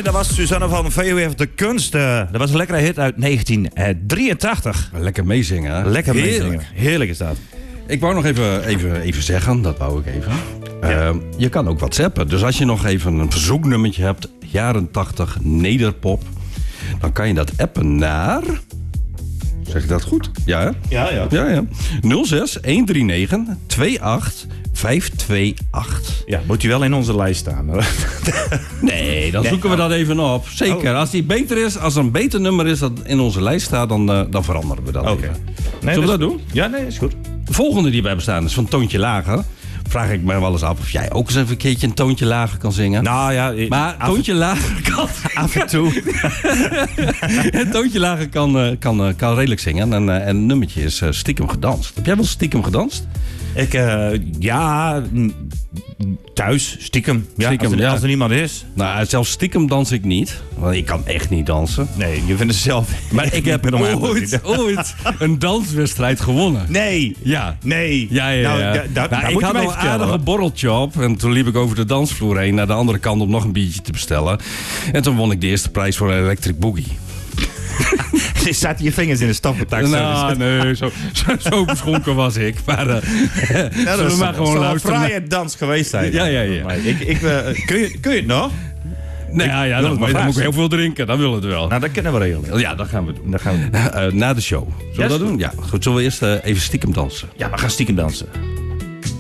Dat was Suzanne van VOF De Kunst. Dat was een lekkere hit uit 1983. Lekker meezingen, hè? Lekker Heerlijk. meezingen. Heerlijk is dat. Ik wou nog even zeggen, dat wou ik even. Je kan ook WhatsAppen. Dus als je nog even een verzoeknummertje hebt, jaren 80 nederpop, dan kan je dat appen naar... Zeg ik dat goed? Ja, hè? Ja. 06 139 28 528. Ja, moet u wel in onze lijst staan. Nee, dan zoeken we dat even op. Zeker. Als die beter is, als er een beter nummer is dat in onze lijst staat, dan veranderen we dat even. Nee, Zullen we dat doen? Ja, nee, is goed. De volgende die bij bestaan is van Toontje Lager. Vraag ik me wel eens af of jij ook eens even een keertje een toontje lager kan zingen. Nou ja, maar Toontje Lager kan... af en toe. Toontje Lager kan redelijk zingen. En een nummertje is Stiekem gedanst. Heb jij wel stiekem gedanst? Ja, thuis, stiekem. Ja, Stiekem, als er niemand is. Nou, zelfs stiekem dans ik niet. Want ik kan echt niet dansen. Nee, je vindt het zelf. Maar ik heb ooit een danswedstrijd gewonnen. Nee. Ja. Nee. Ja. Ik had al een aardige borreltje op. En toen liep ik over de dansvloer heen naar de andere kant om nog een biertje te bestellen. En toen won ik de eerste prijs voor Electric Boogie. Je zat je vingers in de stappentak. Nou, nee, zo beschonken was ik. Maar zullen we maar gewoon luisteren. Een fraaie dans geweest zijn. Ja. Kun je het nog? Nee, dan moet ik heel veel drinken. Dan willen we het wel. Nou, dat kunnen we regelen. Ja, dat gaan we doen. Na de show. Zullen we dat doen? Ja, goed. Zullen we eerst even stiekem dansen? Ja, we gaan stiekem dansen.